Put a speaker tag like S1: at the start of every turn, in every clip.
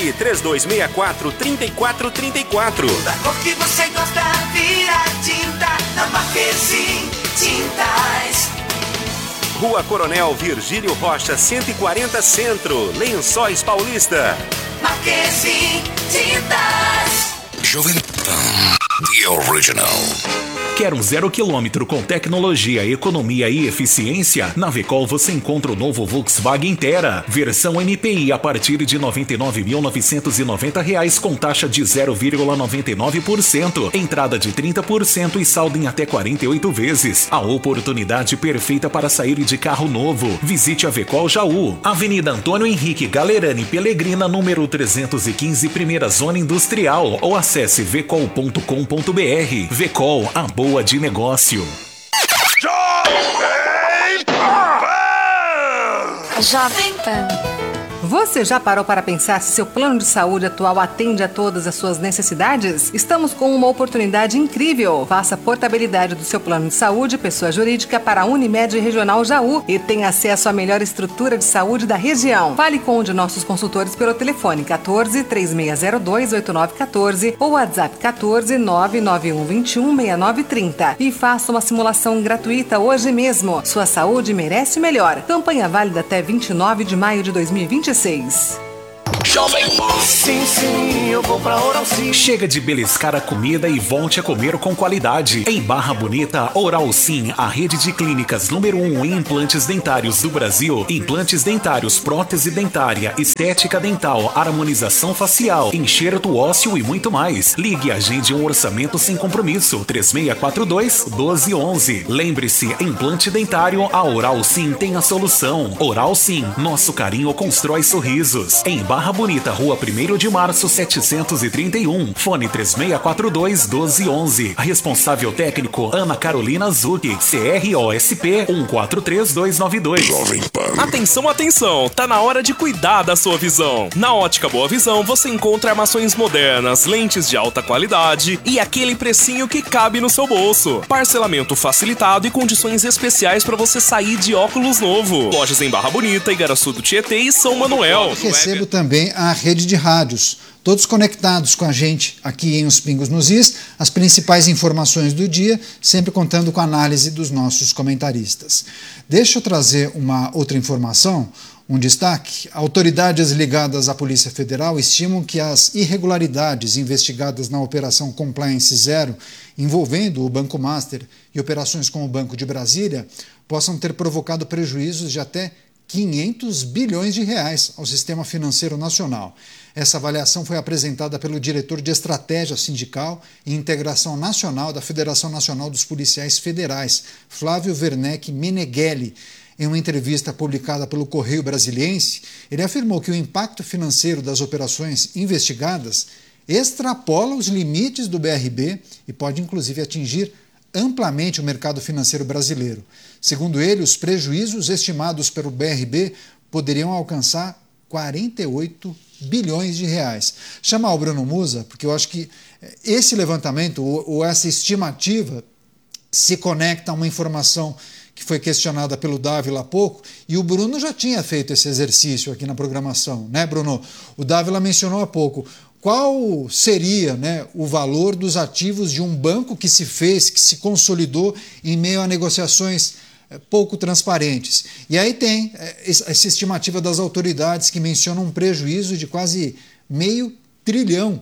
S1: Ligue 3264-3434.
S2: Da cor que você gosta, vira tinta na Marquezine Tintas.
S1: Rua Coronel Virgílio Rocha, 140 Centro, Lençóis Paulista.
S2: Marquezine Tintas.
S3: Jovem Pan, the original.
S4: Quer um 0 km com tecnologia, economia e eficiência? Na Vecol você encontra o novo Volkswagen Tera, versão MPI a partir de R$ 99.990 com taxa de 0,99%, entrada de 30% e saldo em até 48 vezes. A oportunidade perfeita para sair de carro novo. Visite a Vecol Jaú, Avenida Antônio Henrique Galerani Pelegrina, número 315, Primeira Zona Industrial, ou acesse vecol.com.br. Vecol, a boa de negócio.
S5: Jovem Pan. Você já parou para pensar se seu plano de saúde atual atende a todas as suas necessidades? Estamos com uma oportunidade incrível. Faça a portabilidade do seu plano de saúde, pessoa jurídica, para a Unimed Regional Jaú e tenha acesso à melhor estrutura de saúde da região. Fale com um de nossos consultores pelo telefone 14 3602 8914 ou WhatsApp 14 991 21 6930 e faça uma simulação gratuita hoje mesmo. Sua saúde merece o melhor. Campanha válida até 29 de maio de 2026.
S3: Jovem Pan.
S2: Sim, eu vou pra Oral Sim.
S4: Chega de beliscar a comida e volte a comer com qualidade. Em Barra Bonita, Oral Sim, a rede de clínicas número 1 em implantes dentários do Brasil. Implantes dentários, prótese dentária, estética dental, harmonização facial, enxerto ósseo e muito mais. Ligue e agende um orçamento sem compromisso. 3642-1211. Lembre-se, implante dentário, a Oral Sim tem a solução. Oral Sim, nosso carinho constrói sorrisos. Em Barra Bonita, Rua 1º de Março, 731. Fone 3642-1211. Responsável técnico, Ana Carolina Zucchi. CROSP 143292.
S3: Jovem Pan.
S6: Atenção, atenção! Tá na hora de cuidar da sua visão. Na Ótica Boa Visão, você encontra armações modernas, lentes de alta qualidade e aquele precinho que cabe no seu bolso. Parcelamento facilitado e condições especiais para você sair de óculos novo. Lojas em Barra Bonita, Igaraçu do Tietê e São Manuel.
S7: Recebo também a rede de rádios, todos conectados com a gente aqui em Os Pingos nos Is, as principais informações do dia, sempre contando com a análise dos nossos comentaristas. Deixa eu trazer uma outra informação, um destaque. Autoridades ligadas à Polícia Federal estimam que as irregularidades investigadas na Operação Compliance Zero, envolvendo o Banco Master e operações com o Banco de Brasília, possam ter provocado prejuízos de até 500 bilhões de reais ao sistema financeiro nacional. Essa avaliação foi apresentada pelo diretor de Estratégia Sindical e Integração Nacional da Federação Nacional dos Policiais Federais, Flávio Werneck Meneghelli. Em uma entrevista publicada pelo Correio Brasiliense, ele afirmou que o impacto financeiro das operações investigadas extrapola os limites do BRB e pode inclusive atingir amplamente o mercado financeiro brasileiro. Segundo ele, os prejuízos estimados pelo BRB poderiam alcançar 48 bilhões de reais. Chamar o Bruno Musa, porque eu acho que esse levantamento ou essa estimativa se conecta a uma informação que foi questionada pelo Dávila há pouco, e o Bruno já tinha feito esse exercício aqui na programação, né, Bruno? O Dávila mencionou há pouco. Qual seria, né, o valor dos ativos de um banco que se fez, que se consolidou em meio a negociações pouco transparentes? E aí tem essa estimativa das autoridades que mencionam um prejuízo de quase R$500 bilhão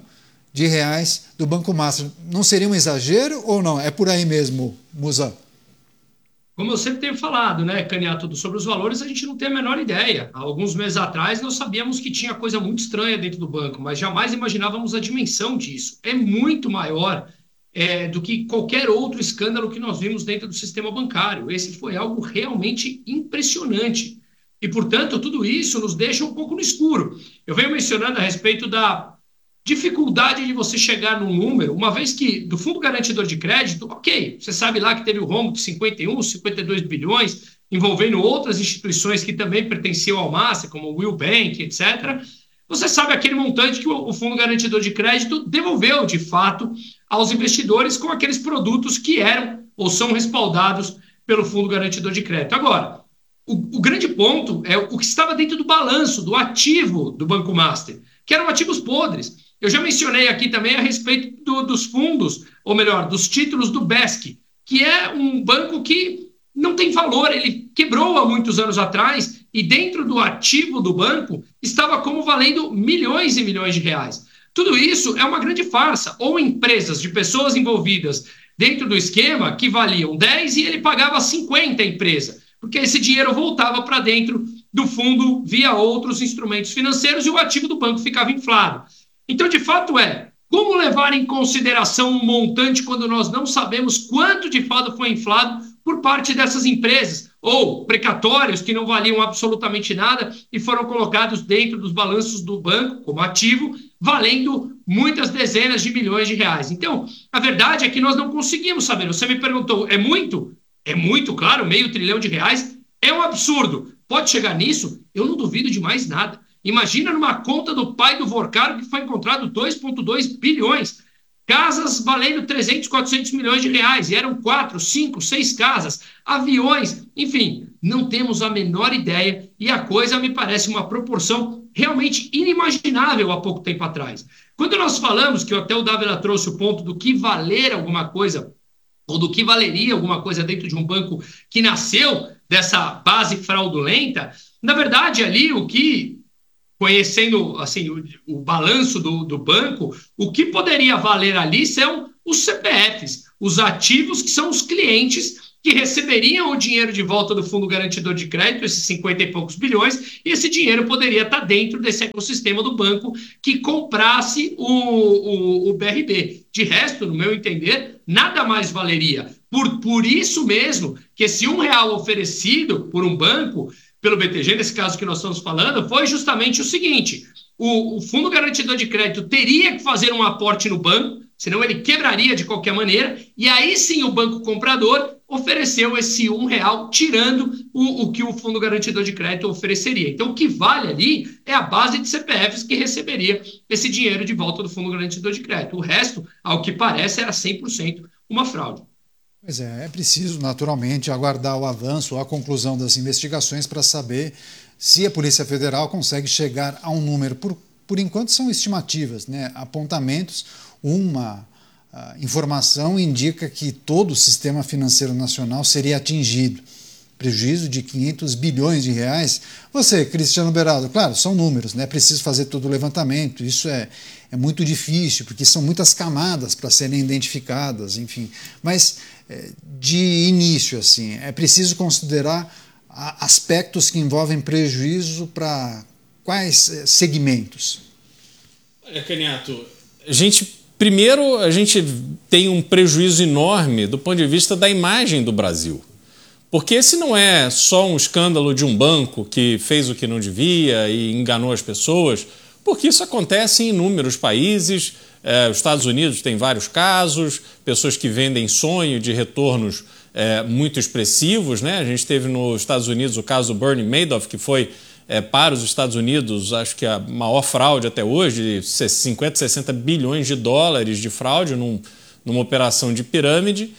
S7: do Banco Master. Não seria um exagero ou não? É por aí mesmo, Musa?
S8: Como eu sempre tenho falado, né, Caniato, sobre os valores, a gente não tem a menor ideia. Há alguns meses atrás, nós sabíamos que tinha coisa muito estranha dentro do banco, mas jamais imaginávamos a dimensão disso. É muito maior do que qualquer outro escândalo que nós vimos dentro do sistema bancário. Esse foi algo realmente impressionante. E, portanto, tudo isso nos deixa um pouco no escuro. Eu venho mencionando a respeito da dificuldade de você chegar num número, uma vez que do Fundo Garantidor de Crédito, ok, você sabe lá que teve o rombo de 51, 52 bilhões, envolvendo outras instituições que também pertenciam ao Master, como o Will Bank, etc. Você sabe aquele montante que o Fundo Garantidor de Crédito devolveu, de fato, aos investidores com aqueles produtos que eram ou são respaldados pelo Fundo Garantidor de Crédito. Agora, o grande ponto é o que estava dentro do balanço, do ativo do Banco Master. que eram ativos podres. Eu já mencionei aqui também a respeito dos fundos, ou melhor, dos títulos do BESC, que é um banco que não tem valor, ele quebrou há muitos anos atrás e dentro do ativo do banco estava como valendo milhões e milhões de reais. Tudo isso é uma grande farsa, ou empresas de pessoas envolvidas dentro do esquema que valiam 10 e ele pagava 50 a empresa, porque esse dinheiro voltava para dentro do fundo via outros instrumentos financeiros e o ativo do banco ficava inflado. Então, de fato, como levar em consideração um montante quando nós não sabemos quanto de fato foi inflado por parte dessas empresas, ou precatórios que não valiam absolutamente nada e foram colocados dentro dos balanços do banco como ativo, valendo muitas dezenas de milhões de reais. Então, a verdade é que nós não conseguimos saber. Você me perguntou, é muito? É muito, claro, R$500 bilhão é um absurdo. Pode chegar nisso? Eu não duvido de mais nada. Imagina numa conta do pai do Vorcaro que foi encontrado 2,2 bilhões. Casas valendo 300, 400 milhões de reais. E eram 4, 5, 6 casas. Aviões. Enfim, não temos a menor ideia. E a coisa me parece uma proporção realmente inimaginável há pouco tempo atrás. Quando nós falamos, que até o Dávila trouxe o ponto do que valer alguma coisa, ou do que valeria alguma coisa dentro de um banco que nasceu dessa base fraudulenta, na verdade ali o que, conhecendo assim, o balanço do banco, o que poderia valer ali são os CPFs, os ativos que são os clientes que receberiam o dinheiro de volta do Fundo Garantidor de Crédito, esses 50 e poucos bilhões, e esse dinheiro poderia estar dentro desse ecossistema do banco que comprasse o BRB. De resto, no meu entender, nada mais valeria. Por isso mesmo que esse R$1 oferecido por um banco, pelo BTG, nesse caso que nós estamos falando, foi justamente o seguinte: o Fundo Garantidor de Crédito teria que fazer um aporte no banco, senão ele quebraria de qualquer maneira, e aí sim o banco comprador ofereceu esse R$1, tirando o que o Fundo Garantidor de Crédito ofereceria. Então, o que vale ali é a base de CPFs que receberia esse dinheiro de volta do Fundo Garantidor de Crédito. O resto, ao que parece, era 100% uma fraude.
S7: Pois é preciso naturalmente aguardar o avanço ou a conclusão das investigações para saber se a Polícia Federal consegue chegar a um número. Por enquanto são estimativas, né? Apontamentos. Uma informação indica que todo o sistema financeiro nacional seria atingido. Prejuízo de 500 bilhões de reais. Você, Cristiano Beraldo, claro, são números, né? É preciso fazer todo o levantamento. Isso é muito difícil, porque são muitas camadas para serem identificadas, enfim. Mas, de início, assim, é preciso considerar aspectos que envolvem prejuízo para quais segmentos?
S9: Olha, Caniato, primeiro a gente tem um prejuízo enorme do ponto de vista da imagem do Brasil. Porque esse não é só um escândalo de um banco que fez o que não devia e enganou as pessoas, porque isso acontece em inúmeros países. Os Estados Unidos tem vários casos, pessoas que vendem sonho de retornos muito expressivos, né? A gente teve nos Estados Unidos o caso do Bernie Madoff, que foi para os Estados Unidos, acho que a maior fraude até hoje, de 50, 60 bilhões de dólares de fraude numa operação de pirâmide.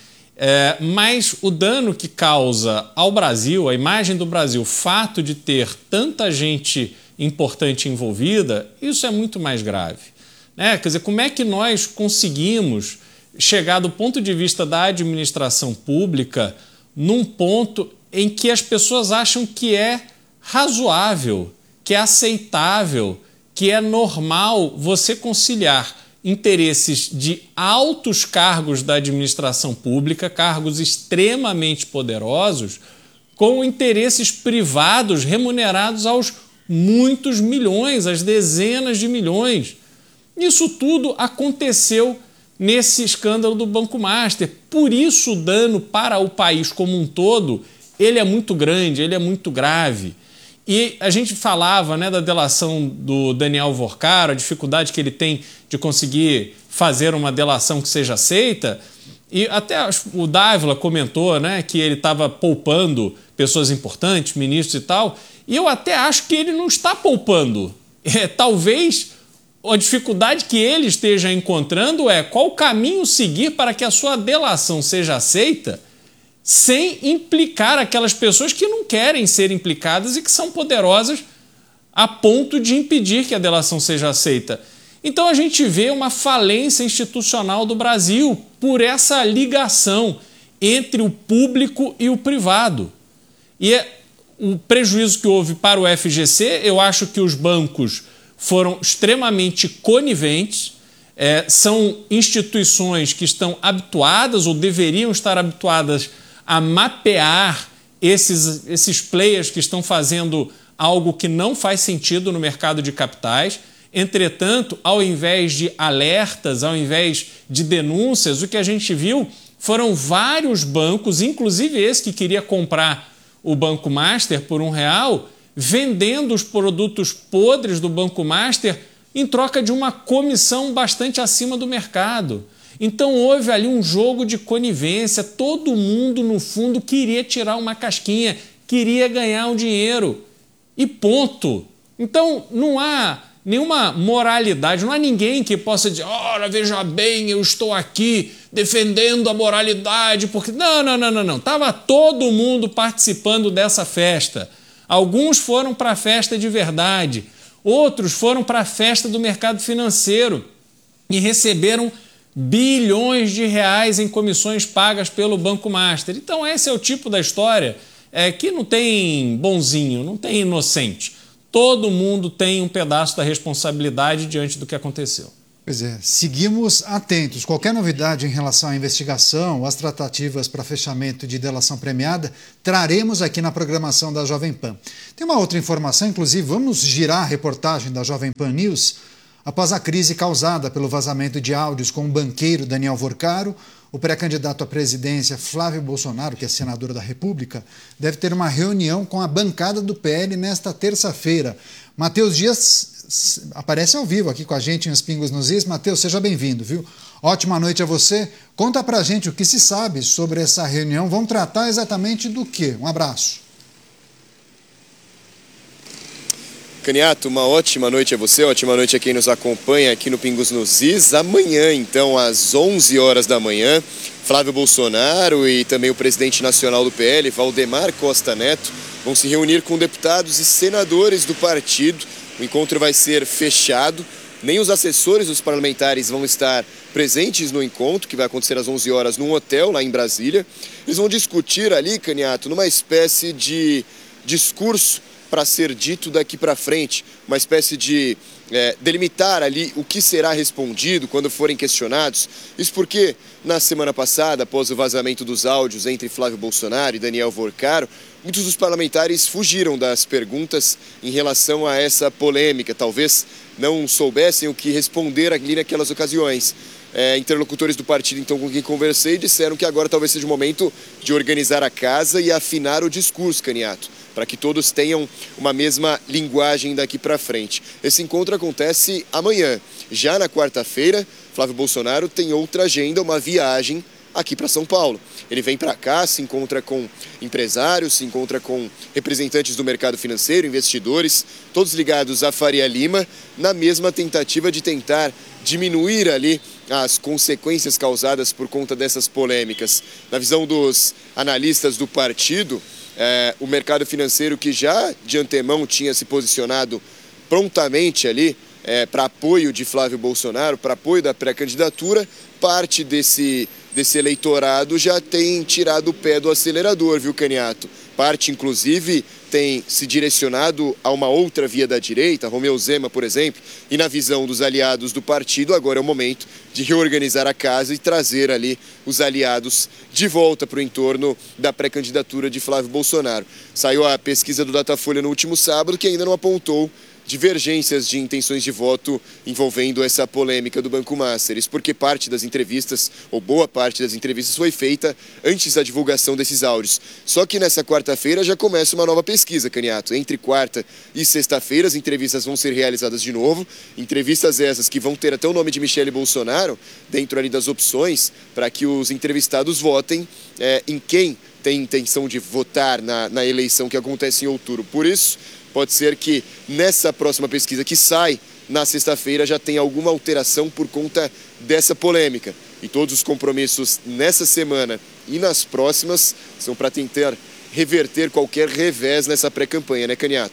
S9: Mas o dano que causa ao Brasil, a imagem do Brasil, o fato de ter tanta gente importante envolvida, isso é muito mais grave. Quer dizer, como é que nós conseguimos chegar do ponto de vista da administração pública num ponto em que as pessoas acham que é razoável, que é aceitável, que é normal você conciliar interesses de altos cargos da administração pública, cargos extremamente poderosos, com interesses privados remunerados aos muitos milhões, às dezenas de milhões. Isso tudo aconteceu nesse escândalo do Banco Master. Por isso o dano para o país como um todo, ele é muito grande, ele é muito grave. E a gente falava, né, da delação do Daniel Vorcaro, a dificuldade que ele tem de conseguir fazer uma delação que seja aceita. E até o Dávila comentou, né, que ele estava poupando pessoas importantes, ministros e tal. E eu até acho que ele não está poupando. Talvez a dificuldade que ele esteja encontrando é qual caminho seguir para que a sua delação seja aceita sem implicar aquelas pessoas que não querem ser implicadas e que são poderosas a ponto de impedir que a delação seja aceita. Então a gente vê uma falência institucional do Brasil por essa ligação entre o público e o privado. E o prejuízo que houve para o FGC, eu acho que os bancos foram extremamente coniventes, são instituições que estão habituadas ou deveriam estar habituadas a mapear esses players que estão fazendo algo que não faz sentido no mercado de capitais. Entretanto, ao invés de alertas, ao invés de denúncias, o que a gente viu foram vários bancos, inclusive esse que queria comprar o Banco Master por R$1, vendendo os produtos podres do Banco Master em troca de uma comissão bastante acima do mercado. Então houve ali um jogo de conivência, todo mundo no fundo queria tirar uma casquinha, queria ganhar um dinheiro e ponto. Então não há nenhuma moralidade, não há ninguém que possa dizer, ora, veja bem, eu estou aqui defendendo a moralidade, porque... Não. Estava todo mundo participando dessa festa. Alguns foram para a festa de verdade, outros foram para a festa do mercado financeiro e receberam bilhões de reais em comissões pagas pelo Banco Master. Então esse é o tipo da história que não tem bonzinho, não tem inocente. Todo mundo tem um pedaço da responsabilidade diante do que aconteceu.
S7: Pois é, seguimos atentos. Qualquer novidade em relação à investigação ou às tratativas para fechamento de delação premiada, traremos aqui na programação da Jovem Pan. Tem uma outra informação, inclusive, vamos girar a reportagem da Jovem Pan News. Após a crise causada pelo vazamento de áudios com o banqueiro Daniel Vorcaro, o pré-candidato à presidência Flávio Bolsonaro, que é senador da República, deve ter uma reunião com a bancada do PL nesta terça-feira. Matheus Dias aparece ao vivo aqui com a gente em Os Pingos nos Is. Matheus, seja bem-vindo, viu? Ótima noite a você. Conta pra gente o que se sabe sobre essa reunião. Vamos tratar exatamente do quê? Um abraço.
S10: Caniato, uma ótima noite a você, ótima noite a quem nos acompanha aqui no Pingos nos Is. Amanhã, então, às 11 horas da manhã, Flávio Bolsonaro e também o presidente nacional do PL, Valdemar Costa Neto, vão se reunir com deputados e senadores do partido. O encontro vai ser fechado, nem os assessores dos parlamentares vão estar presentes no encontro, que vai acontecer às 11 horas num hotel lá em Brasília. Eles vão discutir ali, Caniato, numa espécie de discurso para ser dito daqui para frente, uma espécie de delimitar ali o que será respondido quando forem questionados. Isso porque na semana passada, após o vazamento dos áudios entre Flávio Bolsonaro e Daniel Vorcaro, muitos dos parlamentares fugiram das perguntas em relação a essa polêmica, talvez não soubessem o que responder ali naquelas ocasiões. Interlocutores do partido, então, com quem conversei, disseram que agora talvez seja o momento de organizar a casa e afinar o discurso, Caniato, para que todos tenham uma mesma linguagem daqui para frente. Esse encontro acontece amanhã. Já na quarta-feira, Flávio Bolsonaro tem outra agenda, uma viagem aqui para São Paulo. Ele vem para cá, se encontra com empresários, se encontra com representantes do mercado financeiro, investidores, todos ligados à Faria Lima, na mesma tentativa de tentar diminuir ali as consequências causadas por conta dessas polêmicas. Na visão dos analistas do partido, o mercado financeiro, que já de antemão tinha se posicionado prontamente ali para apoio de Flávio Bolsonaro, para apoio da pré-candidatura, parte desse eleitorado já tem tirado o pé do acelerador, viu, Caniato? Parte, inclusive, tem se direcionado a uma outra via da direita, Romeu Zema, por exemplo, e na visão dos aliados do partido, agora é o momento de reorganizar a casa e trazer ali os aliados de volta para o entorno da pré-candidatura de Flávio Bolsonaro. Saiu a pesquisa do Datafolha no último sábado, que ainda não apontou divergências de intenções de voto envolvendo essa polêmica do Banco Master. Isso porque parte das entrevistas, ou boa parte das entrevistas, foi feita antes da divulgação desses áudios. Só que nessa quarta-feira já começa uma nova pesquisa, Caniato. Entre quarta e sexta-feira as entrevistas vão ser realizadas de novo. Entrevistas essas que vão ter até o nome de Michele Bolsonaro dentro ali das opções para que os entrevistados votem em quem tem intenção de votar na eleição que acontece em outubro. Por isso, pode ser que nessa próxima pesquisa que sai na sexta-feira já tenha alguma alteração por conta dessa polêmica. E todos os compromissos nessa semana e nas próximas são para tentar reverter qualquer revés nessa pré-campanha, né, Caniato?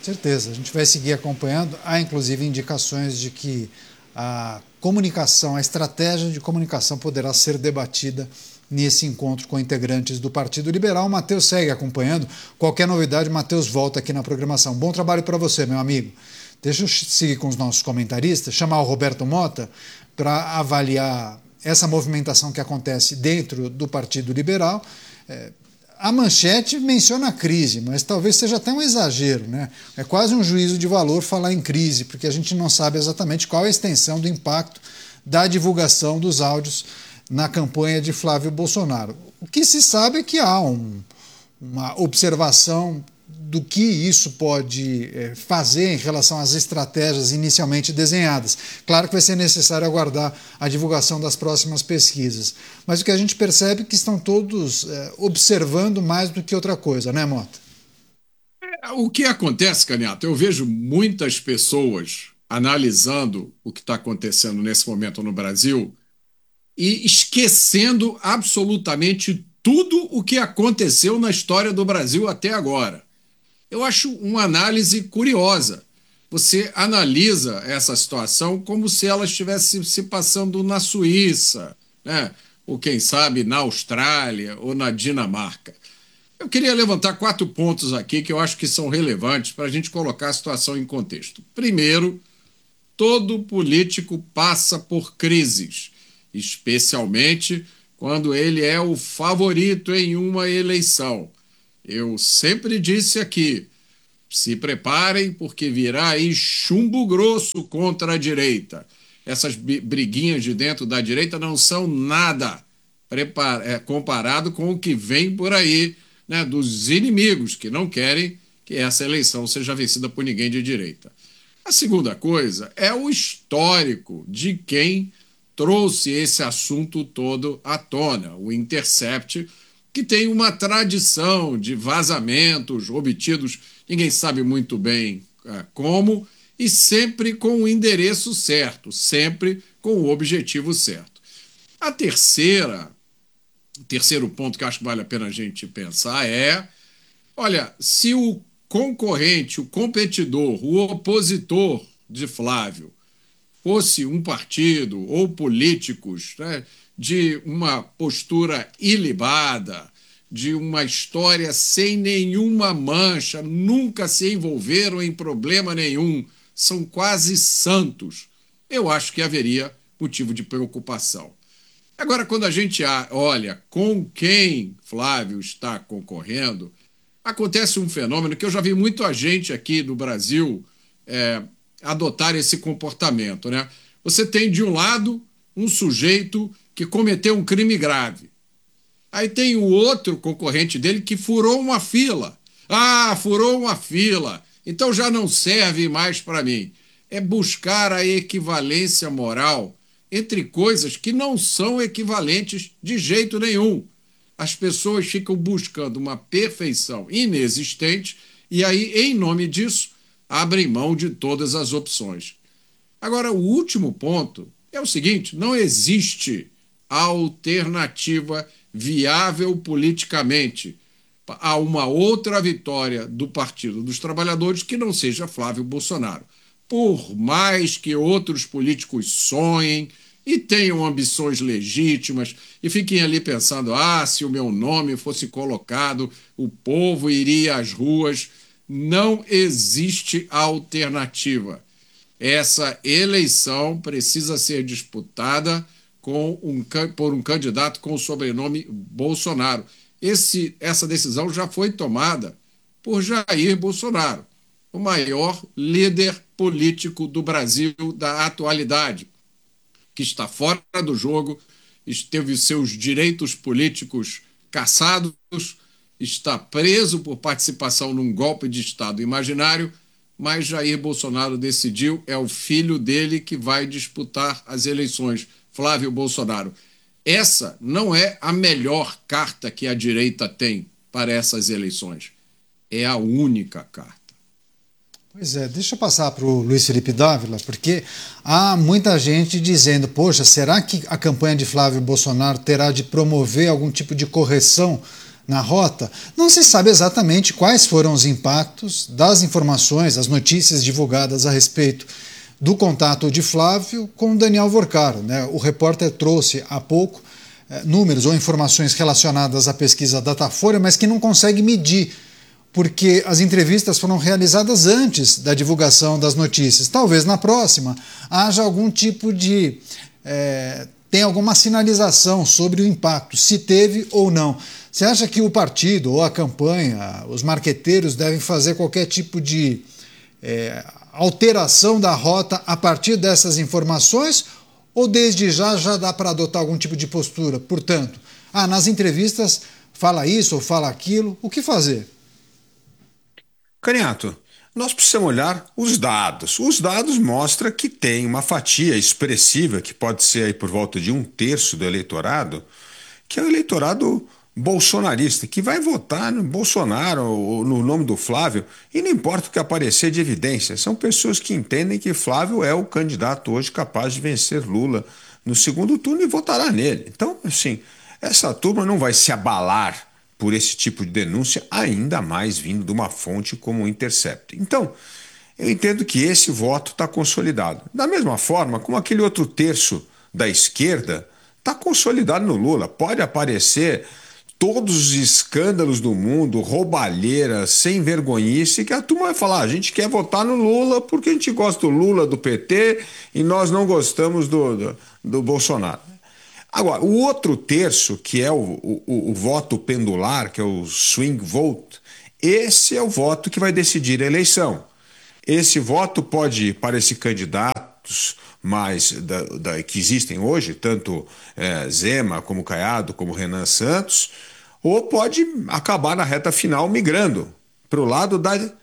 S7: Certeza, a gente vai seguir acompanhando. Há inclusive indicações de que a comunicação, a estratégia de comunicação poderá ser debatida nesse encontro com integrantes do Partido Liberal. O Matheus segue acompanhando. Qualquer novidade, o Matheus volta aqui na programação. Bom trabalho para você, meu amigo. Deixa eu seguir com os nossos comentaristas, chamar o Roberto Mota para avaliar essa movimentação que acontece dentro do Partido Liberal. A manchete menciona a crise, mas talvez seja até um exagero, né? É quase um juízo de valor falar em crise, porque a gente não sabe exatamente qual é a extensão do impacto da divulgação dos áudios na campanha de Flávio Bolsonaro. O que se sabe é que há uma observação do que isso pode fazer em relação às estratégias inicialmente desenhadas. Claro que vai ser necessário aguardar a divulgação das próximas pesquisas, mas o que a gente percebe é que estão todos observando mais do que outra coisa, né, Mota?
S11: O que acontece, Canhato, eu vejo muitas pessoas analisando o que está acontecendo nesse momento no Brasil e esquecendo absolutamente tudo o que aconteceu na história do Brasil até agora. Eu acho uma análise curiosa. Você analisa essa situação como se ela estivesse se passando na Suíça, né? Ou quem sabe na Austrália ou na Dinamarca. Eu queria levantar 4 pontos aqui que eu acho que são relevantes para a gente colocar a situação em contexto. Primeiro, todo político passa por crises, especialmente quando ele é o favorito em uma eleição. Eu sempre disse aqui, se preparem porque virá aí chumbo grosso contra a direita. Essas briguinhas de dentro da direita não são nada comparado com o que vem por aí, né, dos inimigos que não querem que essa eleição seja vencida por ninguém de direita. A segunda coisa é o histórico de quem trouxe esse assunto todo à tona, o Intercept, que tem uma tradição de vazamentos obtidos, ninguém sabe muito bem como, e sempre com o endereço certo, sempre com o objetivo certo. O terceiro ponto que acho que vale a pena a gente pensar é, olha, se o concorrente, o competidor, o opositor de Flávio fosse um partido ou políticos, né, de uma postura ilibada, de uma história sem nenhuma mancha, nunca se envolveram em problema nenhum, são quase santos, eu acho que haveria motivo de preocupação. Agora, quando a gente olha com quem Flávio está concorrendo, acontece um fenômeno que eu já vi muita gente aqui no Brasil adotar esse comportamento, né? Você tem, de um lado, um sujeito que cometeu um crime grave. Aí tem o outro concorrente dele que furou uma fila. Ah, furou uma fila, então já não serve mais para mim. É buscar a equivalência moral entre coisas que não são equivalentes de jeito nenhum. As pessoas ficam buscando uma perfeição inexistente e aí, em nome disso, abrem mão de todas as opções. Agora, o último ponto é o seguinte, não existe alternativa viável politicamente a uma outra vitória do Partido dos Trabalhadores que não seja Flávio Bolsonaro. Por mais que outros políticos sonhem e tenham ambições legítimas e fiquem ali pensando, se o meu nome fosse colocado, o povo iria às ruas, não existe alternativa. Essa eleição precisa ser disputada por um candidato com o sobrenome Bolsonaro. Essa decisão já foi tomada por Jair Bolsonaro, o maior líder político do Brasil da atualidade, que está fora do jogo, teve seus direitos políticos cassados, está preso por participação num golpe de Estado imaginário, mas Jair Bolsonaro decidiu, é o filho dele que vai disputar as eleições, Flávio Bolsonaro. Essa não é a melhor carta que a direita tem para essas eleições. É a única carta.
S7: Pois é, deixa eu passar para o Luiz Felipe Dávila, porque há muita gente dizendo, poxa, será que a campanha de Flávio Bolsonaro terá de promover algum tipo de correção na rota, não se sabe exatamente quais foram os impactos das informações, das notícias divulgadas a respeito do contato de Flávio com Daniel Vorcaro, né? O repórter trouxe há pouco números ou informações relacionadas à pesquisa Datafolha, mas que não consegue medir, porque as entrevistas foram realizadas antes da divulgação das notícias. Talvez na próxima haja algum tipo de... tem alguma sinalização sobre o impacto, se teve ou não. Você acha que o partido ou a campanha, os marqueteiros devem fazer qualquer tipo de alteração da rota a partir dessas informações, ou desde já dá para adotar algum tipo de postura? Portanto, nas entrevistas fala isso ou fala aquilo, o que fazer?
S12: Caniato, nós precisamos olhar os dados. Os dados mostram que tem uma fatia expressiva, que pode ser aí por volta de 1/3 do eleitorado, que é o eleitorado bolsonarista, que vai votar no Bolsonaro ou no nome do Flávio, e não importa o que aparecer de evidência. São pessoas que entendem que Flávio é o candidato hoje capaz de vencer Lula no segundo turno e votará nele. Então, assim, essa turma não vai se abalar por esse tipo de denúncia, ainda mais vindo de uma fonte como o Intercept. Então, eu entendo que esse voto está consolidado. Da mesma forma como aquele outro terço da esquerda está consolidado no Lula. Pode aparecer todos os escândalos do mundo, roubalheira, sem vergonhice, que a turma vai falar, a gente quer votar no Lula porque a gente gosta do Lula, do PT, e nós não gostamos do Bolsonaro. Agora, o outro terço, que é o voto pendular, que é o swing vote, esse é o voto que vai decidir a eleição. Esse voto pode ir para esses candidatos mais que existem hoje, tanto Zema, como Caiado, como Renan Santos, ou pode acabar na reta final migrando para o lado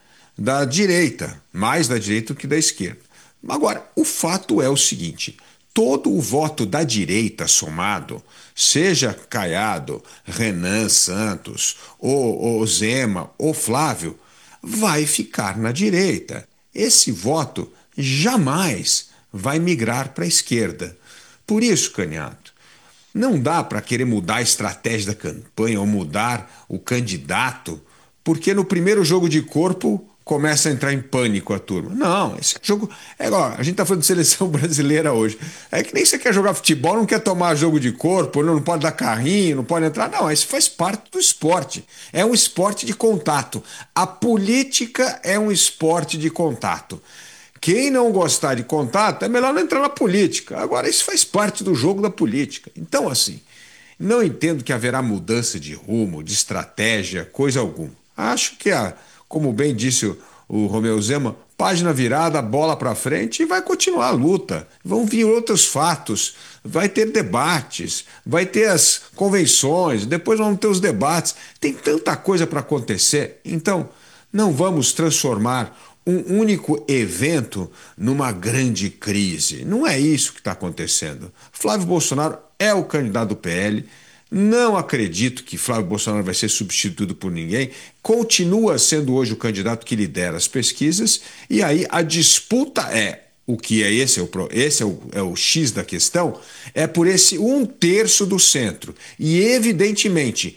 S12: da direita, mais da direita do que da esquerda. Agora, o fato é o seguinte: todo o voto da direita somado, seja Caiado, Renan Santos, ou Zema, ou Flávio, vai ficar na direita. Esse voto jamais vai migrar para a esquerda. Por isso, Caniato, não dá para querer mudar a estratégia da campanha ou mudar o candidato, porque no primeiro jogo de corpo começa a entrar em pânico a turma. Não, esse jogo... É igual, a gente está falando de seleção brasileira hoje. É que nem você quer jogar futebol, não quer tomar jogo de corpo, não pode dar carrinho, não pode entrar. Não, isso faz parte do esporte. É um esporte de contato. A política é um esporte de contato. Quem não gostar de contato, é melhor não entrar na política. Agora, isso faz parte do jogo da política. Então, assim, não entendo que haverá mudança de rumo, de estratégia, coisa alguma. Acho que, como bem disse o Romeu Zema, página virada, bola para frente e vai continuar a luta. Vão vir outros fatos, vai ter debates, vai ter as convenções, depois vão ter os debates. Tem tanta coisa para acontecer. Então, não vamos transformar um único evento numa grande crise. Não é isso que está acontecendo. Flávio Bolsonaro é o candidato do PL. Não acredito que Flávio Bolsonaro vai ser substituído por ninguém. Continua sendo hoje o candidato que lidera as pesquisas. E aí a disputa o que é esse é o X da questão, é por esse 1/3 do centro. E evidentemente,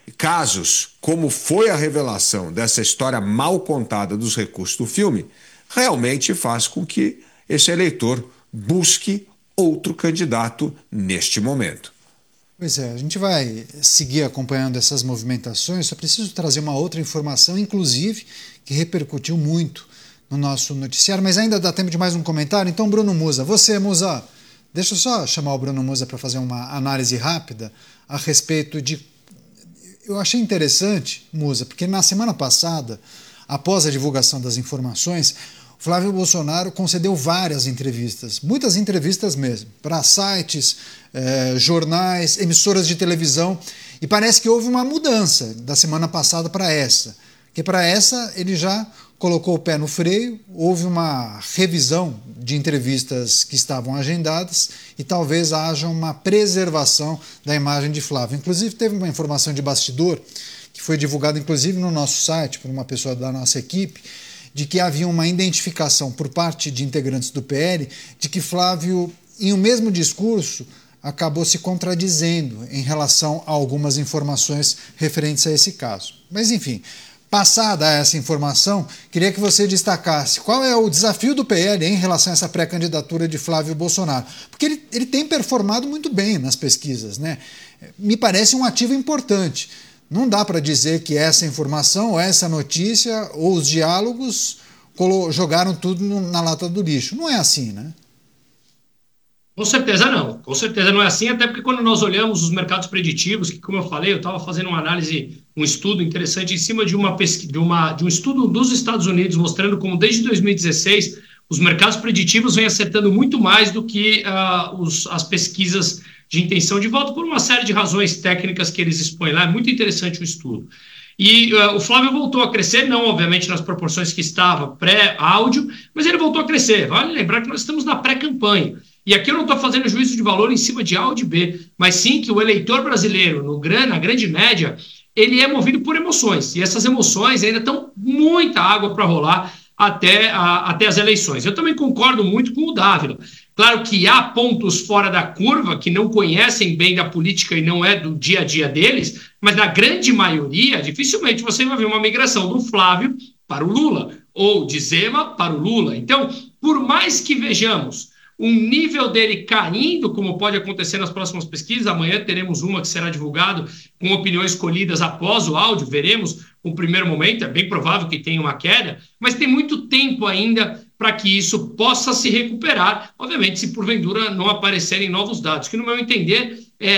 S12: casos como foi a revelação dessa história mal contada dos recursos do filme, realmente faz com que esse eleitor busque outro candidato neste momento.
S7: Pois é, a gente vai seguir acompanhando essas movimentações. Só preciso trazer uma outra informação, inclusive, que repercutiu muito no nosso noticiário, mas ainda dá tempo de mais um comentário. Então, Bruno Musa, Musa, deixa eu só chamar o Bruno Musa para fazer uma análise rápida a respeito de... Eu achei interessante, Musa, porque na semana passada, após a divulgação das informações, Flávio Bolsonaro concedeu várias entrevistas, muitas entrevistas mesmo, para sites, jornais, emissoras de televisão, e parece que houve uma mudança da semana passada para essa, que para essa ele já colocou o pé no freio, houve uma revisão de entrevistas que estavam agendadas e talvez haja uma preservação da imagem de Flávio. Inclusive teve uma informação de bastidor, que foi divulgada inclusive no nosso site por uma pessoa da nossa equipe, de que havia uma identificação por parte de integrantes do PL de que Flávio, em um mesmo discurso, acabou se contradizendo em relação a algumas informações referentes a esse caso. Mas, enfim, passada essa informação, queria que você destacasse qual é o desafio do PL em relação a essa pré-candidatura de Flávio Bolsonaro. Porque ele tem performado muito bem nas pesquisas, né? Me parece um ativo importante. Não dá para dizer que essa informação, ou essa notícia, ou os diálogos jogaram tudo na lata do lixo. Não é assim, né?
S8: Com certeza não é assim, até porque quando nós olhamos os mercados preditivos, que como eu falei, eu estava fazendo uma análise, um estudo interessante em cima de um estudo dos Estados Unidos, mostrando como desde 2016 os mercados preditivos vêm acertando muito mais do que as pesquisas de intenção de voto, por uma série de razões técnicas que eles expõem lá. É muito interessante o estudo. E o Flávio voltou a crescer, não obviamente nas proporções que estava pré-áudio, mas ele voltou a crescer. Vale lembrar que nós estamos na pré-campanha. E aqui eu não estou fazendo juízo de valor em cima de A ou de B, mas sim que o eleitor brasileiro, na grande média, ele é movido por emoções. E essas emoções ainda estão muita água para rolar até as eleições. Eu também concordo muito com o Dávila. Claro que há pontos fora da curva que não conhecem bem da política e não é do dia a dia deles, mas na grande maioria, dificilmente você vai ver uma migração do Flávio para o Lula, ou de Zema para o Lula. Então, por mais que vejamos um nível dele caindo, como pode acontecer nas próximas pesquisas, amanhã teremos uma que será divulgada com opiniões colhidas após o áudio, veremos o primeiro momento, é bem provável que tenha uma queda, mas tem muito tempo ainda para que isso possa se recuperar, obviamente se porventura não aparecerem novos dados, que no meu entender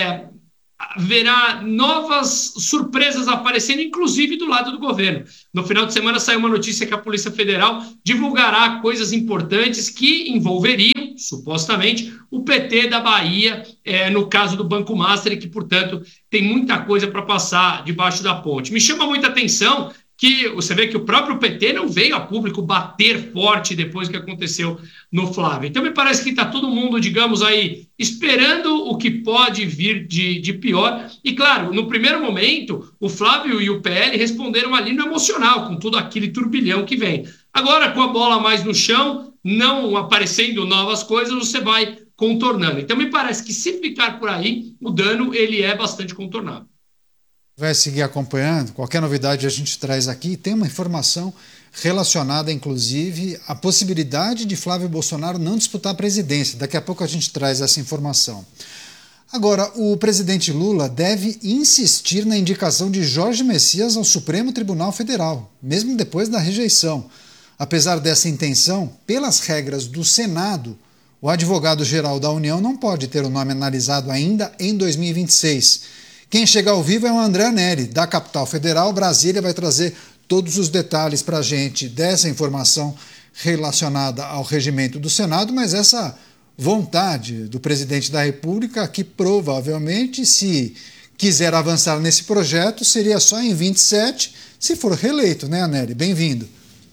S8: haverá novas surpresas aparecendo, inclusive do lado do governo. No final de semana saiu uma notícia que a Polícia Federal divulgará coisas importantes que envolveriam, supostamente, o PT da Bahia, no caso do Banco Master, que, portanto, tem muita coisa para passar debaixo da ponte. Me chama muita atenção que você vê que o próprio PT não veio a público bater forte depois do que aconteceu no Flávio. Então, me parece que está todo mundo, digamos aí, esperando o que pode vir de pior. E, claro, no primeiro momento, o Flávio e o PL responderam ali no emocional, com todo aquele turbilhão que vem. Agora, com a bola mais no chão, não aparecendo novas coisas, você vai contornando. Então, me parece que se ficar por aí, o dano ele é bastante contornável.
S7: Vai seguir acompanhando, qualquer novidade a gente traz aqui. Tem uma informação relacionada, inclusive, à possibilidade de Flávio Bolsonaro não disputar a presidência. Daqui a pouco a gente traz essa informação. Agora, o presidente Lula deve insistir na indicação de Jorge Messias ao Supremo Tribunal Federal, mesmo depois da rejeição. Apesar dessa intenção, pelas regras do Senado, o advogado-geral da União não pode ter o nome analisado ainda em 2026. Quem chega ao vivo é o André Neri, da Capital Federal. Brasília vai trazer todos os detalhes para a gente dessa informação relacionada ao regimento do Senado, mas essa vontade do presidente da República, que provavelmente, se quiser avançar nesse projeto, seria só em 27, se for reeleito, né, Neri? Bem-vindo.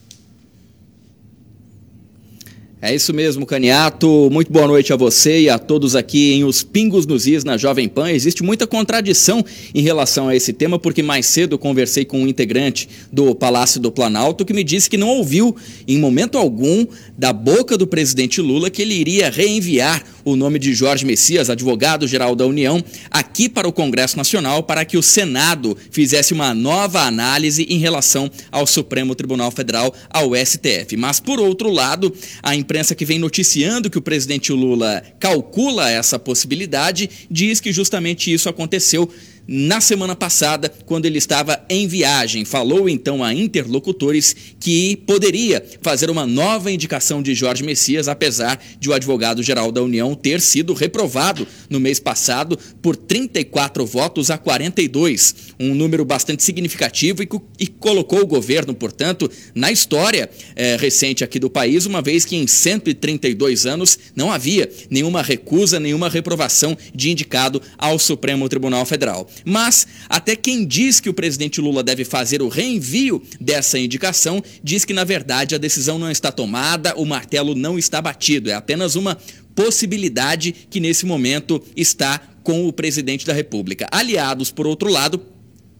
S13: É isso mesmo, Caniato. Muito boa noite a você e a todos aqui em Os Pingos nos Is, na Jovem Pan. Existe muita contradição em relação a esse tema, porque mais cedo eu conversei com um integrante do Palácio do Planalto que me disse que não ouviu, em momento algum, da boca do presidente Lula que ele iria reenviar o nome de Jorge Messias, advogado-geral da União, aqui para o Congresso Nacional, para que o Senado fizesse uma nova análise em relação ao Supremo Tribunal Federal, ao STF. Mas, por outro lado, a imprensa que vem noticiando que o presidente Lula calcula essa possibilidade diz que justamente isso aconteceu na semana passada, quando ele estava em viagem. Falou então a interlocutores que poderia fazer uma nova indicação de Jorge Messias, apesar de o advogado-geral da União ter sido reprovado no mês passado por 34 votos a 42, um número bastante significativo e colocou o governo, portanto, na história recente aqui do país, uma vez que em 132 anos não havia nenhuma recusa, nenhuma reprovação de indicado ao Supremo Tribunal Federal. Mas até quem diz que o presidente Lula deve fazer o reenvio dessa indicação diz que, na verdade, a decisão não está tomada, o martelo não está batido. É apenas uma possibilidade que, nesse momento, está com o presidente da República. Aliados, por outro lado,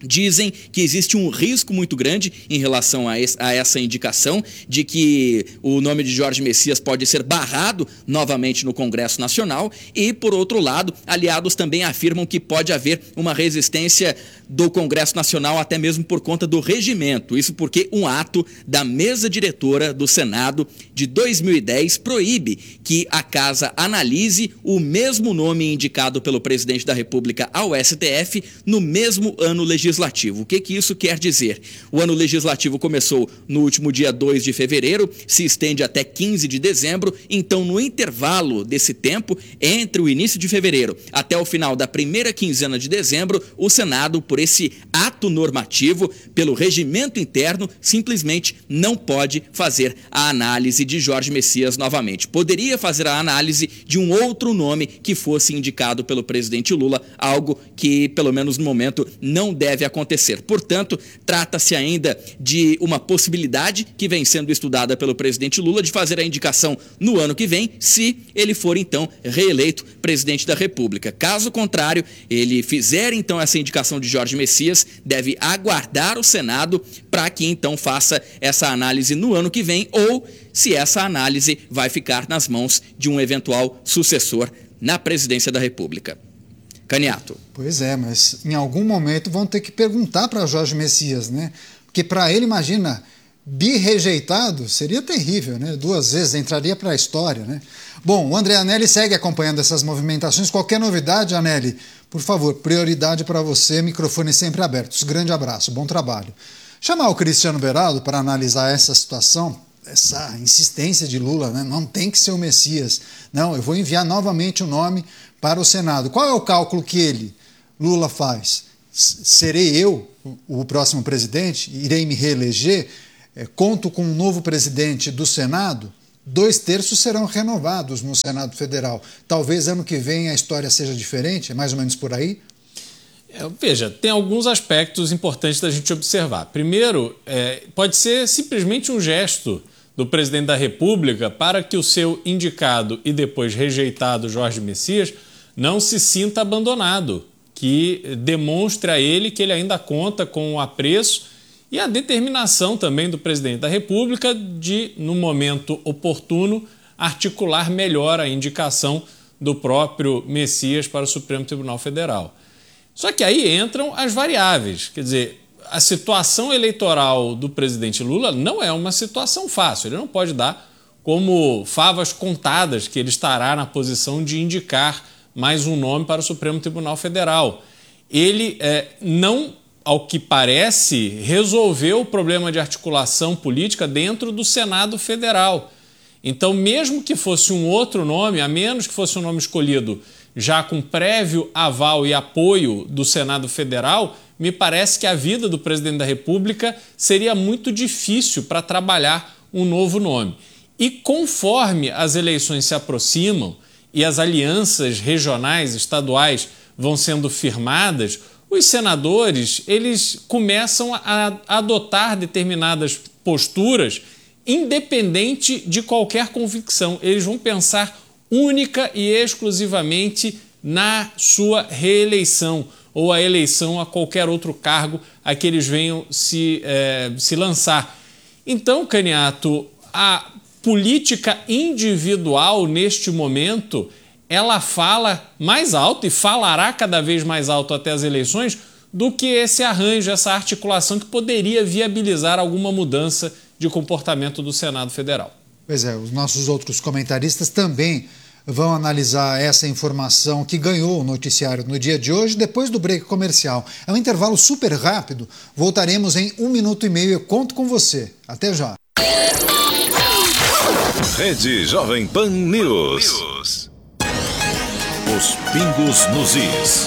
S13: dizem que existe um risco muito grande em relação a essa indicação, de que o nome de Jorge Messias pode ser barrado novamente no Congresso Nacional e, por outro lado, aliados também afirmam que pode haver uma resistência do Congresso Nacional até mesmo por conta do regimento. Isso porque um ato da mesa diretora do Senado de 2010 proíbe que a Casa analise o mesmo nome indicado pelo presidente da República ao STF no mesmo ano legislativo. O que isso quer dizer? O ano legislativo começou no último dia 2 de fevereiro, se estende até 15 de dezembro, então no intervalo desse tempo, entre o início de fevereiro até o final da primeira quinzena de dezembro, o Senado, por esse ato normativo, pelo regimento interno, simplesmente não pode fazer a análise de Jorge Messias novamente. Poderia fazer a análise de um outro nome que fosse indicado pelo presidente Lula, algo que, pelo menos no momento, não deve acontecer. Portanto, trata-se ainda de uma possibilidade que vem sendo estudada pelo presidente Lula de fazer a indicação no ano que vem, se ele for, então, reeleito presidente da República. Caso contrário, ele fizer, então, essa indicação de Jorge Messias, deve aguardar o Senado para que, então, faça essa análise no ano que vem, ou se essa análise vai ficar nas mãos de um eventual sucessor na presidência da República. Caniato.
S7: Pois é, mas em algum momento vão ter que perguntar para Jorge Messias, né? Porque para ele, imagina, birrejeitado seria terrível, né? 2 vezes entraria para a história, né? Bom, o André Anelli segue acompanhando essas movimentações. Qualquer novidade, Anelli, por favor, prioridade para você, microfone sempre abertos. Grande abraço, bom trabalho. Chamar o Cristiano Beraldo para analisar essa situação, essa insistência de Lula, né? Não tem que ser o Messias. Não, eu vou enviar novamente o nome para o Senado. Qual é o cálculo que Lula faz? Serei eu o próximo presidente? Irei me reeleger? Conto com um novo presidente do Senado? 2/3 serão renovados no Senado Federal. Talvez ano que vem a história seja diferente, é mais ou menos por aí?
S9: Veja, tem alguns aspectos importantes da gente observar. Primeiro, pode ser simplesmente um gesto do presidente da República para que o seu indicado e depois rejeitado Jorge Messias não se sinta abandonado, que demonstre a ele que ele ainda conta com o apreço e a determinação também do presidente da República de, no momento oportuno, articular melhor a indicação do próprio Messias para o Supremo Tribunal Federal. Só que aí entram as variáveis, quer dizer, a situação eleitoral do presidente Lula não é uma situação fácil, ele não pode dar como favas contadas que ele estará na posição de indicar mais um nome para o Supremo Tribunal Federal. Ele não, ao que parece, resolveu o problema de articulação política dentro do Senado Federal. Então, mesmo que fosse um outro nome, a menos que fosse um nome escolhido já com prévio aval e apoio do Senado Federal, me parece que a vida do presidente da República seria muito difícil para trabalhar um novo nome. E conforme as eleições se aproximam e as alianças regionais, estaduais vão sendo firmadas, os senadores eles começam a adotar determinadas posturas independente de qualquer convicção. Eles vão pensar única e exclusivamente na sua reeleição ou a eleição a qualquer outro cargo a que eles venham se lançar. Então, Caniato, a política individual neste momento, ela fala mais alto e falará cada vez mais alto até as eleições do que esse arranjo, essa articulação que poderia viabilizar alguma mudança de comportamento do Senado Federal.
S7: Pois é, os nossos outros comentaristas também vão analisar essa informação que ganhou o noticiário no dia de hoje, depois do break comercial. É um intervalo super rápido, voltaremos em 1 minuto e meio, eu conto com você. Até já.
S1: Rede Jovem Pan News. Os pingos nos is.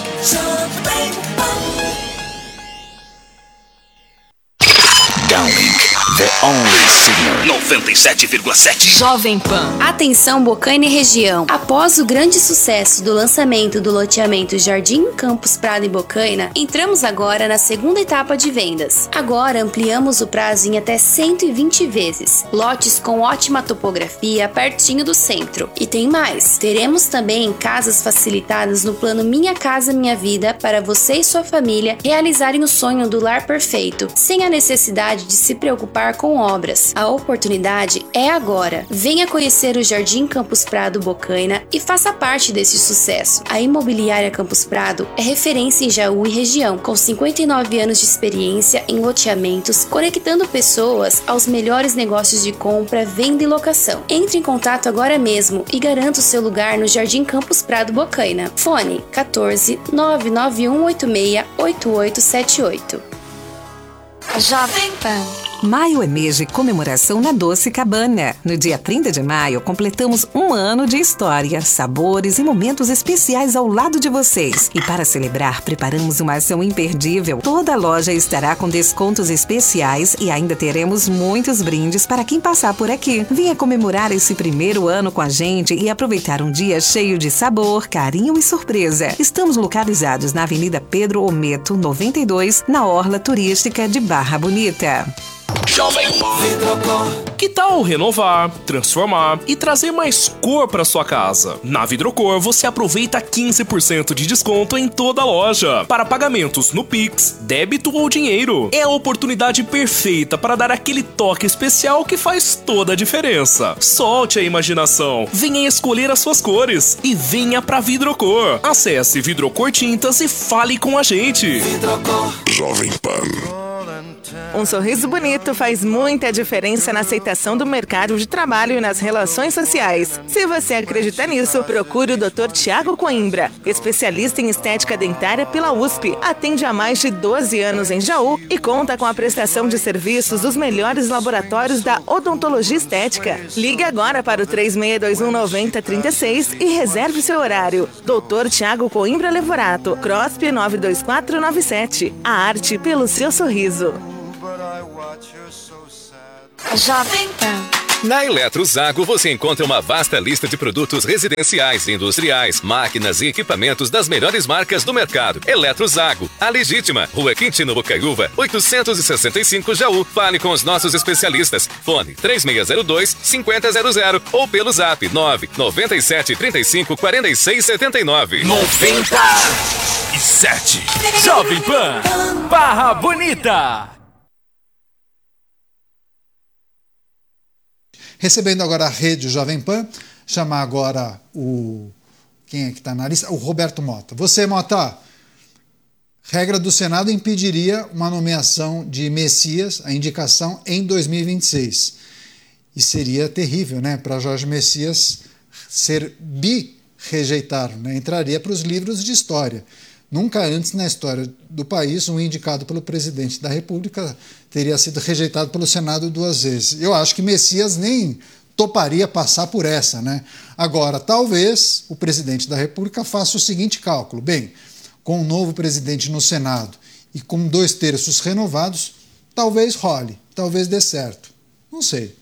S3: Downlink, the only signal. 97,7.
S14: Jovem Pan.
S15: Atenção Bocaina e região. Após o grande sucesso do lançamento do loteamento Jardim Campos Prado e Bocaina, entramos agora na segunda etapa de vendas. Agora ampliamos o prazo em até 120 vezes. Lotes com ótima topografia, pertinho do centro. E tem mais. Teremos também casas facilitadas no plano Minha Casa Minha Vida para você e sua família realizarem o sonho do lar perfeito, sem a necessidade de se preocupar com obras. A oportunidade é agora. Venha conhecer o Jardim Campos Prado Bocaina e faça parte desse sucesso. A Imobiliária Campos Prado é referência em Jaú e região, com 59 anos de experiência em loteamentos, conectando pessoas aos melhores negócios de compra, venda e locação. Entre em contato agora mesmo e garanta o seu lugar no Jardim Campos Prado Bocaina. Fone 14 99186 8878.
S14: Jovem Pan.
S16: Maio é mês de comemoração na Doce Cabana. No dia 30 de maio, completamos um ano de história, sabores e momentos especiais ao lado de vocês. E para celebrar, preparamos uma ação imperdível. Toda a loja estará com descontos especiais e ainda teremos muitos brindes para quem passar por aqui. Venha comemorar esse primeiro ano com a gente e aproveitar um dia cheio de sabor, carinho e surpresa. Estamos localizados na Avenida Pedro Ometo, 92, na Orla Turística de Barra Bonita.
S3: Jovem
S6: Pan. Que tal renovar, transformar e trazer mais cor para sua casa? Na Vidrocor você aproveita 15% de desconto em toda a loja para pagamentos no Pix, débito ou dinheiro. É a oportunidade perfeita para dar aquele toque especial que faz toda a diferença. Solte a imaginação, venha escolher as suas cores e venha pra Vidrocor. Acesse Vidrocor Tintas e fale com a gente.
S3: Vidrocor. Jovem Pan.
S17: Um sorriso bonito faz muita diferença na aceitação do mercado de trabalho e nas relações sociais. Se você acredita nisso, procure o Dr. Tiago Coimbra, especialista em estética dentária pela USP. Atende há mais de 12 anos em Jaú e conta com a prestação de serviços dos melhores laboratórios da odontologia estética. Ligue agora para o 3621-9036 e reserve seu horário. Dr. Tiago Coimbra Levorato, CROSP 92497. A arte pelo seu sorriso.
S14: Jovem Pan.
S18: Na Eletrozago você encontra uma vasta lista de produtos residenciais, industriais, máquinas e equipamentos das melhores marcas do mercado. Eletrozago, a legítima, Rua Quintino Bocaiúva, 865 Jaú. Fale com os nossos especialistas. Fone 3602-5000 ou pelo zap 997354679.
S6: 97. Jovem Pan. Barra Bonita.
S7: Recebendo agora a rede Jovem Pan, chamar agora quem é que está na lista? O Roberto Mota. Você, Mota, regra do Senado impediria uma nomeação de Messias, a indicação, em 2026. E seria terrível, né, para Jorge Messias ser rejeitado, né? Entraria para os livros de história. Nunca antes na história do país um indicado pelo presidente da República teria sido rejeitado pelo Senado 2 vezes. Eu acho que Messias nem toparia passar por essa, né? Agora, talvez o presidente da República faça o seguinte cálculo. Bem, com um novo presidente no Senado e com 2/3 renovados, talvez role, talvez dê certo. Não sei.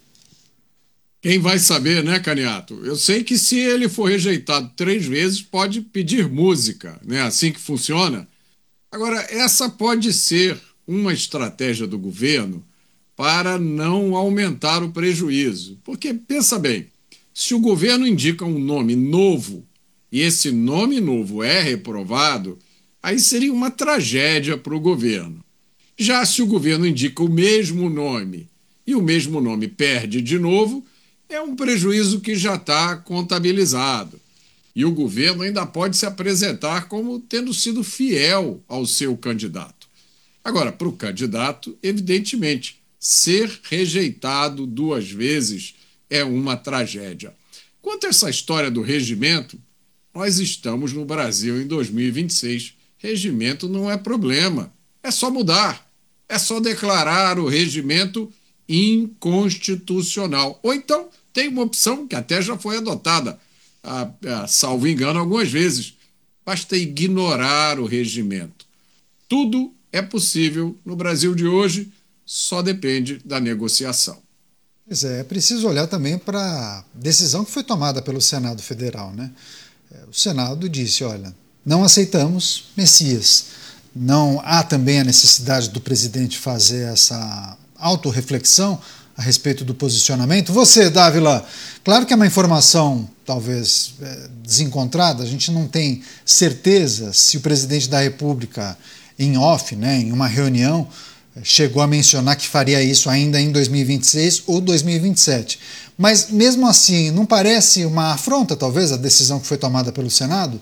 S11: Quem vai saber, né, Caniato? Eu sei que se ele for rejeitado 3 vezes, pode pedir música, né? Assim que funciona. Agora, essa pode ser uma estratégia do governo para não aumentar o prejuízo. Porque, pensa bem, se o governo indica um nome novo e esse nome novo é reprovado, aí seria uma tragédia para o governo. Já se o governo indica o mesmo nome e o mesmo nome perde de novo, é um prejuízo que já está contabilizado. E o governo ainda pode se apresentar como tendo sido fiel ao seu candidato. Agora, para o candidato, evidentemente, ser rejeitado 2 vezes é uma tragédia. Quanto a essa história do regimento, nós estamos no Brasil em 2026. Regimento não é problema. É só mudar. É só declarar o regimento inconstitucional. Ou então tem uma opção que até já foi adotada, salvo engano, algumas vezes. Basta ignorar o regimento. Tudo é possível no Brasil de hoje, só depende da negociação.
S7: Pois é preciso olhar também para a decisão que foi tomada pelo Senado Federal, né? O Senado disse, olha, não aceitamos Messias. Não há também a necessidade do presidente fazer essa autorreflexão a respeito do posicionamento. Você, Dávila, claro que é uma informação talvez desencontrada, a gente não tem certeza se o presidente da República, em off, né, em uma reunião, chegou a mencionar que faria isso ainda em 2026 ou 2027. Mas, mesmo assim, não parece uma afronta, talvez, a decisão que foi tomada pelo Senado?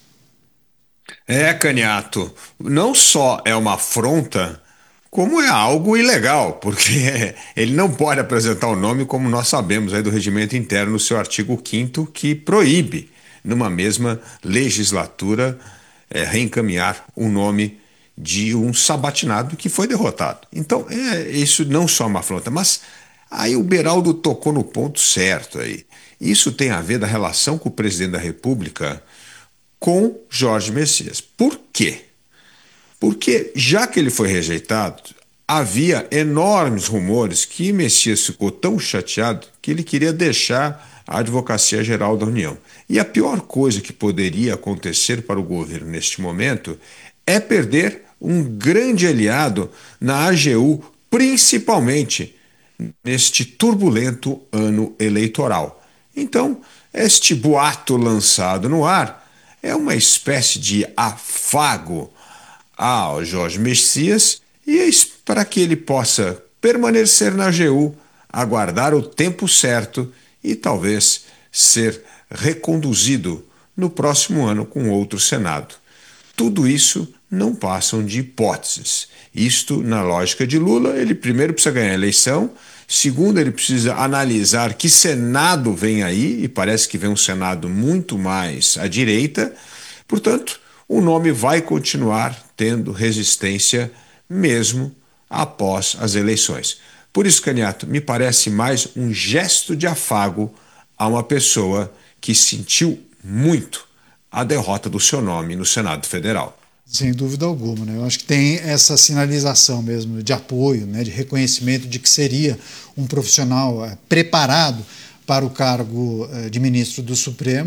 S12: Caniato, não só é uma afronta, como é algo ilegal, porque ele não pode apresentar o nome, como nós sabemos aí do regimento interno, no seu artigo 5º, que proíbe, numa mesma legislatura, reencaminhar o nome de um sabatinado que foi derrotado. Então, isso não só é uma afronta, mas aí o Beraldo tocou no ponto certo aí. Isso tem a ver da relação com o presidente da República com Jorge Messias. Por quê? Porque, já que ele foi rejeitado, havia enormes rumores que Messias ficou tão chateado que ele queria deixar a Advocacia Geral da União. E a pior coisa que poderia acontecer para o governo neste momento é perder um grande aliado na AGU, principalmente neste turbulento ano eleitoral. Então, este boato lançado no ar é uma espécie de afago ao Jorge Messias e para que ele possa permanecer na AGU, aguardar o tempo certo e talvez ser reconduzido no próximo ano com outro Senado. Tudo isso não passam de hipóteses. Isto, na lógica de Lula, ele primeiro precisa ganhar a eleição, segundo, ele precisa analisar que Senado vem aí, e parece que vem um Senado muito mais à direita. Portanto, o nome vai continuar tendo resistência mesmo após as eleições. Por isso, Caniato, me parece mais um gesto de afago a uma pessoa que sentiu muito a derrota do seu nome no Senado Federal.
S7: Sem dúvida alguma, né? Eu acho que tem essa sinalização mesmo de apoio, né, de reconhecimento de que seria um profissional preparado para o cargo de ministro do Supremo.